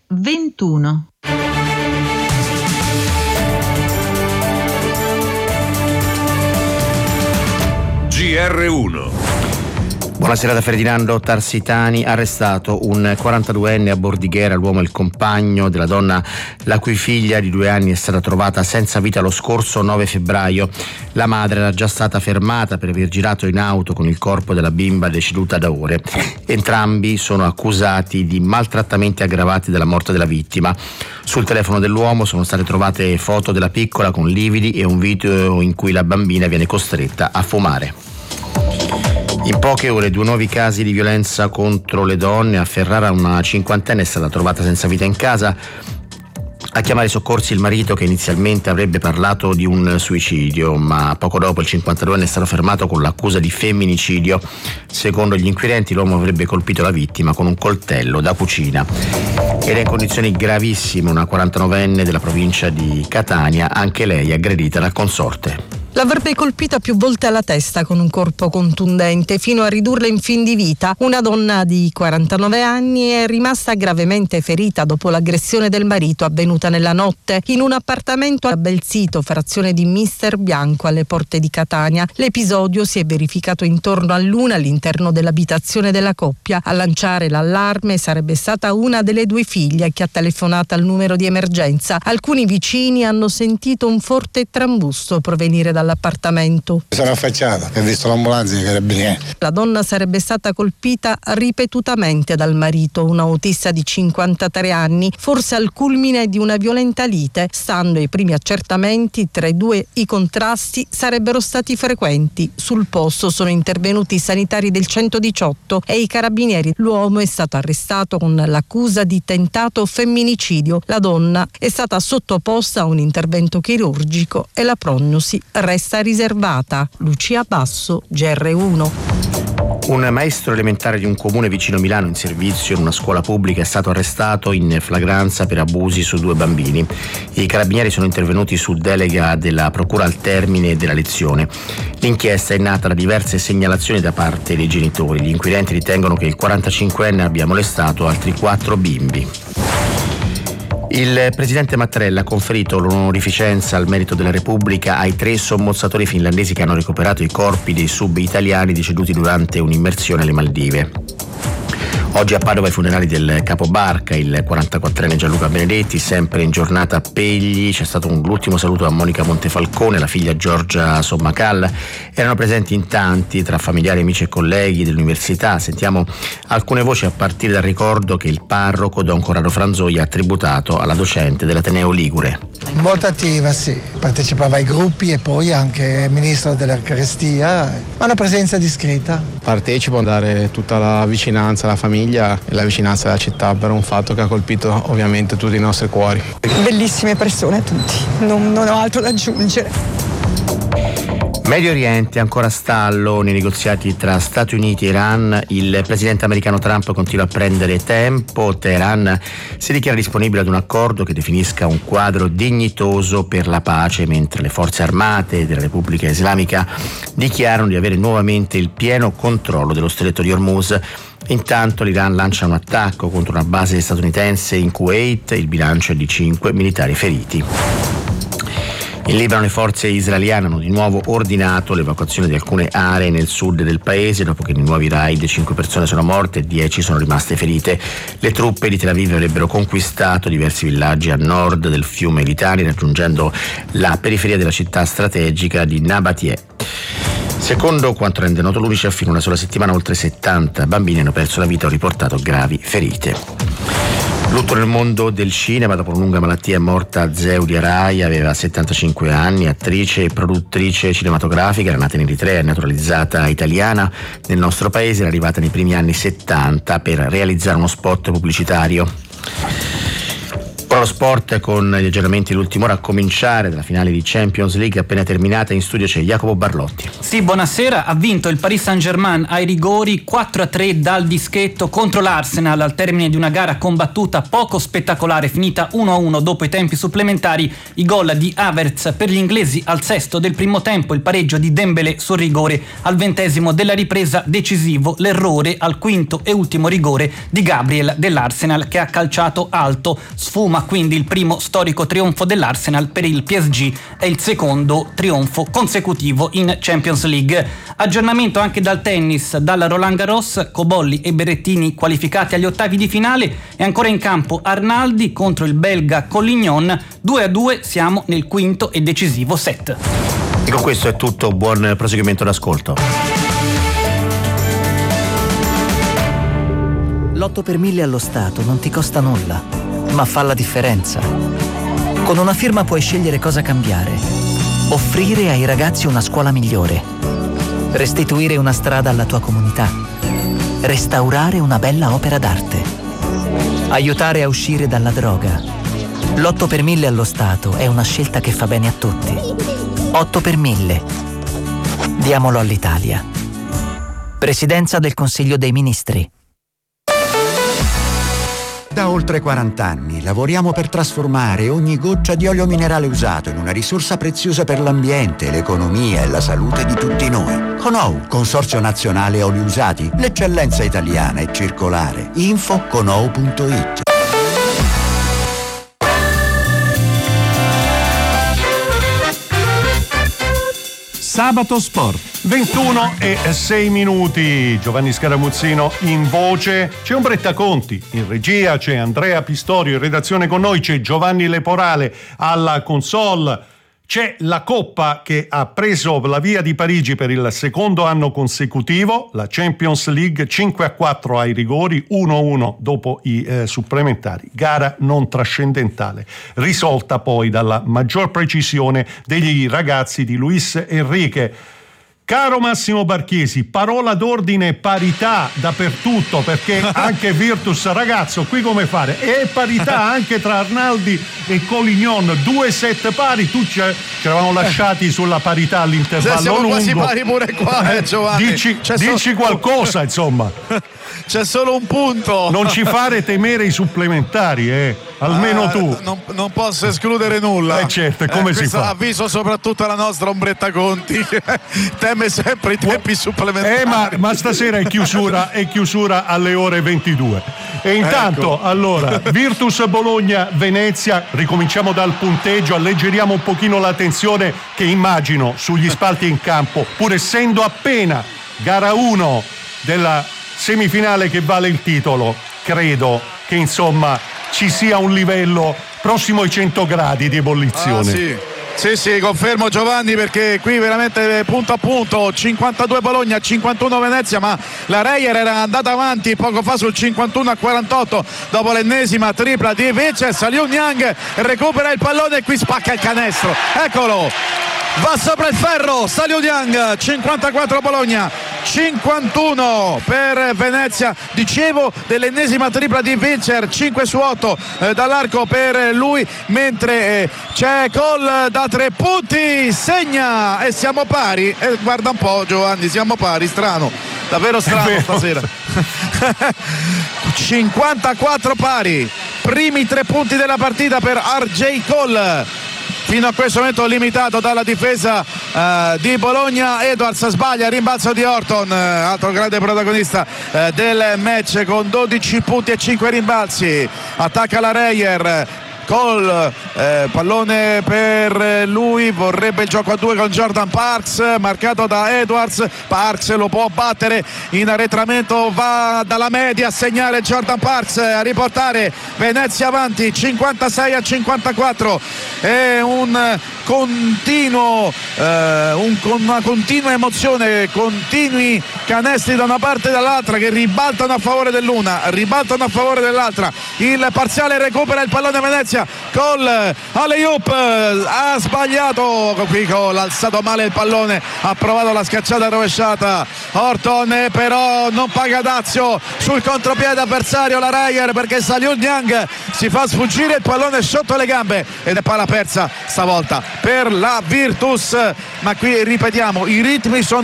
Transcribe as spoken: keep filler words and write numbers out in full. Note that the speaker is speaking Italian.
ventuno. G R uno. Buonasera da Ferdinando Tarsitani. Arrestato un quarantaduenne a Bordighera, l'uomo è il compagno della donna la cui figlia di due anni è stata trovata senza vita lo scorso nove febbraio. La madre era già stata fermata per aver girato in auto con il corpo della bimba deceduta da ore. Entrambi sono accusati di maltrattamenti aggravati della morte della vittima. Sul telefono dell'uomo sono state trovate foto della piccola con lividi e un video in cui la bambina viene costretta a fumare. In poche ore due nuovi casi di violenza contro le donne. A Ferrara una cinquantenne è stata trovata senza vita in casa. A chiamare i soccorsi il marito, che inizialmente avrebbe parlato di un suicidio, ma poco dopo il cinquantaduenne è stato fermato con l'accusa di femminicidio. Secondo gli inquirenti l'uomo avrebbe colpito la vittima con un coltello da cucina. Ed è in condizioni gravissime una quarantanovenne della provincia di Catania, anche lei aggredita dal consorte. L'avrebbe colpita più volte alla testa con un corpo contundente fino a ridurla in fin di vita. Una donna di quarantanove anni è rimasta gravemente ferita dopo l'aggressione del marito avvenuta nella notte in un appartamento a Belzito, frazione di Mister Bianco, alle porte di Catania. L'episodio si è verificato intorno all'una all'interno dell'abitazione della coppia. A lanciare l'allarme sarebbe stata una delle due figlie che ha telefonato al numero di emergenza. Alcuni vicini hanno sentito un forte trambusto provenire da dall'appartamento. Sono affacciato, ho visto l'ambulanza dei carabinieri. La donna sarebbe stata colpita ripetutamente dal marito, un autista di cinquantatré anni, forse al culmine di una violenta lite. Stando ai primi accertamenti, tra i due i contrasti sarebbero stati frequenti. Sul posto sono intervenuti i sanitari del centodiciotto e i carabinieri. L'uomo è stato arrestato con l'accusa di tentato femminicidio. La donna è stata sottoposta a un intervento chirurgico e la prognosi resta riservata. Lucia Basso, G R uno. Un maestro elementare di un comune vicino Milano in servizio in una scuola pubblica è stato arrestato in flagranza per abusi su due bambini. I carabinieri sono intervenuti su delega della procura al termine della lezione. L'inchiesta è nata da diverse segnalazioni da parte dei genitori. Gli inquirenti ritengono che il quarantacinquenne abbia molestato altri quattro bimbi. Il presidente Mattarella ha conferito l'onorificenza al merito della Repubblica ai tre sommozzatori finlandesi che hanno recuperato i corpi dei sub italiani deceduti durante un'immersione alle Maldive. Oggi a Padova i funerali del capobarca, il quarantaquattrenne Gianluca Benedetti. Sempre in giornata a Pegli c'è stato un, l'ultimo saluto a Monica Montefalcone, la figlia Giorgia Sommacal. Erano presenti in tanti, tra familiari, amici e colleghi dell'università. Sentiamo alcune voci a partire dal ricordo che il parroco Don Corrado Franzoia ha tributato alla docente dell'Ateneo Ligure. Molto attiva, sì. Partecipava ai gruppi e poi anche ministro dell'Eucaristia, ma una presenza discreta. Partecipo a dare tutta la vicinanza alla famiglia e la vicinanza alla città per un fatto che ha colpito ovviamente tutti i nostri cuori. Bellissime persone tutti, non, non ho altro da aggiungere. Medio Oriente ancora a stallo nei negoziati tra Stati Uniti e Iran. Il presidente americano Trump continua a prendere tempo. Teheran si dichiara disponibile ad un accordo che definisca un quadro dignitoso per la pace, mentre le forze armate della Repubblica Islamica dichiarano di avere nuovamente il pieno controllo dello stretto di Hormuz. Intanto l'Iran lancia un attacco contro una base statunitense in Kuwait. Il bilancio è di cinque militari feriti. In Libano le forze israeliane hanno di nuovo ordinato l'evacuazione di alcune aree nel sud del paese dopo che nei nuovi raid cinque persone sono morte e dieci sono rimaste ferite. Le truppe di Tel Aviv avrebbero conquistato diversi villaggi a nord del fiume Litani, raggiungendo la periferia della città strategica di Nabatie. Secondo quanto rende noto l'Unicef, in una sola settimana oltre settanta bambini hanno perso la vita o riportato gravi ferite. Lutto nel mondo del cinema, dopo una lunga malattia è morta Zewdia Rai, aveva settantacinque anni, attrice e produttrice cinematografica, era nata in Eritrea, naturalizzata italiana. Nel nostro paese era arrivata nei primi anni settanta per realizzare uno spot pubblicitario. Pro Sport con gli aggiornamenti dell'ultima ora a cominciare dalla finale di Champions League appena terminata. In studio c'è Jacopo Barlotti. Sì, buonasera. Ha vinto il Paris Saint-Germain ai rigori quattro a tre dal dischetto contro l'Arsenal al termine di una gara combattuta poco spettacolare, finita uno a uno dopo i tempi supplementari. I gol di Havertz per gli inglesi al sesto del primo tempo, il pareggio di Dembélé sul rigore al ventesimo della ripresa decisivo, l'errore al quinto e ultimo rigore di Gabriel dell'Arsenal che ha calciato alto. Sfuma quindi il primo storico trionfo dell'Arsenal per il P S G e il secondo trionfo consecutivo in Champions League. Aggiornamento anche dal tennis, dalla Roland Garros, Cobolli e Berrettini qualificati agli ottavi di finale e ancora in campo Arnaldi contro il belga Collignon. Due a due siamo nel quinto e decisivo set. E con questo è tutto, buon proseguimento d'ascolto. L'otto per mille allo Stato non ti costa nulla, ma fa la differenza. Con una firma puoi scegliere cosa cambiare. Offrire ai ragazzi una scuola migliore. Restituire una strada alla tua comunità. Restaurare una bella opera d'arte. Aiutare a uscire dalla droga. L'otto per mille allo Stato è una scelta che fa bene a tutti. otto per mille. Diamolo all'Italia. Presidenza del Consiglio dei Ministri. Da oltre quaranta anni lavoriamo per trasformare ogni goccia di olio minerale usato in una risorsa preziosa per l'ambiente, l'economia e la salute di tutti noi. Conou, Consorzio Nazionale Oli Usati, l'eccellenza italiana e circolare. Info conou punto it. Sabato Sport. ventuno e sei minuti. Giovanni Scaramuzzino in voce. C'è Ombretta Conti in regia, c'è Andrea Pistorio in redazione con noi, c'è Giovanni Leporale alla console. C'è la Coppa che ha preso la via di Parigi per il secondo anno consecutivo, la Champions League cinque a quattro ai rigori, uno a uno dopo i eh, supplementari. Gara non trascendentale, risolta poi dalla maggior precisione degli ragazzi di Luis Enrique. Caro Massimo Barchiesi, parola d'ordine parità dappertutto, perché anche Virtus, ragazzo, qui come fare? E parità anche tra Arnaldi e Collignon, due set pari, tu ci eravamo lasciati sulla parità all'intervallo Se siamo lungo. quasi pari pure qua, eh, Giovanni. Dici, dici solo... qualcosa, insomma. C'è solo un punto. Non ci fare temere i supplementari, eh. Almeno ah, tu. Non, non posso escludere nulla. Eh certo, come eh, si fa? Avviso soprattutto la nostra Ombretta Conti. Teme sempre i tempi supplementari. Eh, ma, ma stasera è chiusura, è chiusura alle ore ventidue. E intanto, ecco. Allora, Virtus Bologna, Venezia, ricominciamo dal punteggio, alleggeriamo un pochino la tensione che immagino sugli spalti in campo, pur essendo appena gara uno della semifinale che vale il titolo. Credo che insomma ci sia un livello prossimo ai cento gradi di ebollizione. Ah, sì. Sì, sì, confermo Giovanni, perché qui veramente punto a punto, cinquantadue Bologna, cinquantuno Venezia, ma la Reyer era andata avanti poco fa sul cinquantuno a quarantotto dopo l'ennesima tripla di Vices. Liu Niang recupera il pallone e qui spacca il canestro, eccolo, va sopra il ferro, sta Liu Niang. Cinquantaquattro Bologna, cinquantuno per Venezia, dicevo dell'ennesima tripla di Vincer, cinque su otto eh, dall'arco per lui, mentre eh, c'è Cole da tre punti, segna e siamo pari. E guarda un po' Giovanni, siamo pari, strano, davvero strano stasera. cinquantaquattro pari, primi tre punti della partita per R J Cole. Fino a questo momento limitato dalla difesa uh, di Bologna. Edwards sbaglia, rimbalzo di Orton, uh, altro grande protagonista uh, del match con dodici punti e cinque rimbalzi. Attacca la Reyer. Cole, eh, pallone per lui, vorrebbe il gioco a due con Jordan Parks, marcato da Edwards. Parks lo può battere in arretramento, va dalla media a segnare Jordan Parks, a riportare Venezia avanti cinquantasei a cinquantaquattro. È un continuo eh, un, una continua emozione, continui canestri da una parte e dall'altra che ribaltano a favore dell'una, ribaltano a favore dell'altra. il parziale, recupera il pallone Venezia col alley-oop, ha sbagliato qui, con l'alzato male il pallone, ha provato la schiacciata rovesciata Horton, però non paga dazio sul contropiede avversario la Reyer, perché Saliu Niang si fa sfuggire il pallone sotto le gambe ed è palla persa stavolta per la Virtus. Ma qui ripetiamo, i ritmi sono